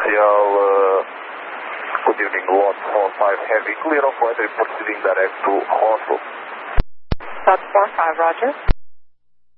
Good evening, lot 45 heavy, clear of weather, proceeding direct to Oslo. Lot 45, roger.